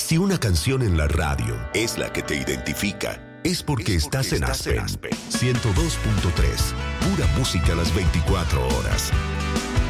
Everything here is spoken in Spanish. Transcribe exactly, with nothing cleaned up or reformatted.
Si una canción en la radio es la que te identifica, es porque, es porque estás, en, estás Aspen. en Aspen ciento dos punto tres, pura música las veinticuatro horas.